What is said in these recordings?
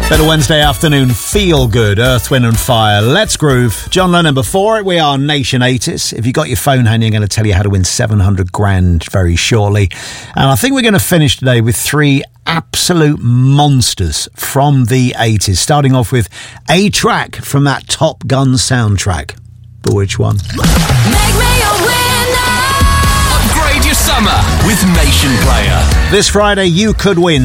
Bit of Wednesday afternoon feel good, Earth, Wind and Fire. Let's groove. John Lennon before it. We are Nation 80s. If you got your phone handy, I'm going to tell you how to win 700 grand very shortly. And I think we're going to finish today with three absolute monsters from the 80s. Starting off with a track from that Top Gun soundtrack. But which one? Make me a winner. Upgrade your summer with Nation Player. This Friday, you could win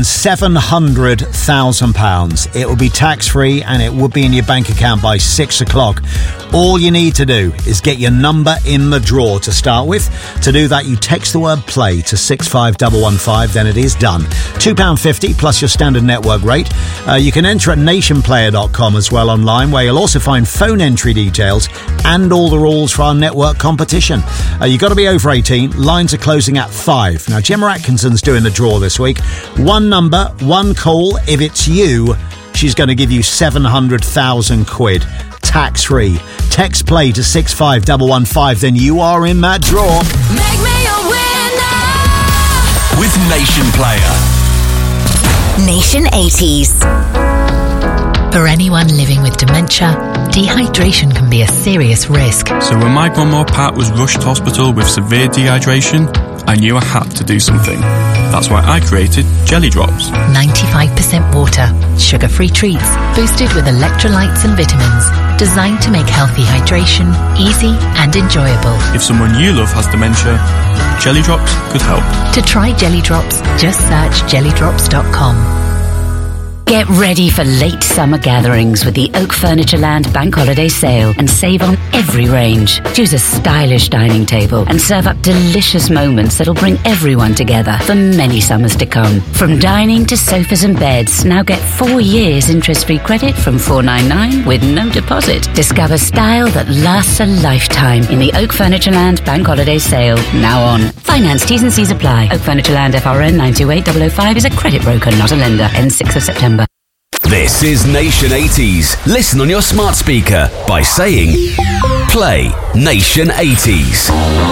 £700,000. It will be tax-free and it will be in your bank account by 6 o'clock. All you need to do is get your number in the draw to start with. To do that, you text the word play to 65115, then it is done. £2.50 plus your standard network rate. You can enter at nationplayer.com as well online, where you'll also find phone entry details and all the rules for our network competition. You've got to be over 18. Lines are closing at 5. Now, Gemma Atkinson's doing the draw this week. One number, one call. If it's you, she's going to give you 700,000 quid. Tax-free. Text play to 65115, then you are in that draw. Make me a winner. With Nation Player. Nation 80s. For anyone living with dementia, dehydration can be a serious risk. So when my grandma Pat was rushed to hospital with severe dehydration, I knew I had to do something. That's why I created Jelly Drops. 95% water, sugar-free treats, boosted with electrolytes and vitamins, designed to make healthy hydration easy and enjoyable. If someone you love has dementia, Jelly Drops could help. To try Jelly Drops, just search jellydrops.com. Get ready for late summer gatherings with the Oak Furnitureland Bank Holiday Sale and save on every range. Choose a stylish dining table and serve up delicious moments that'll bring everyone together for many summers to come. From dining to sofas and beds, now get 4 years interest-free credit from $4.99 with no deposit. Discover style that lasts a lifetime in the Oak Furnitureland Bank Holiday Sale, now on. Finance T's and C's apply. Oak Furnitureland FRN 928005 is a credit broker, not a lender. Ends 6th of September. This is Nation 80s. Listen on your smart speaker by saying, play Nation 80s.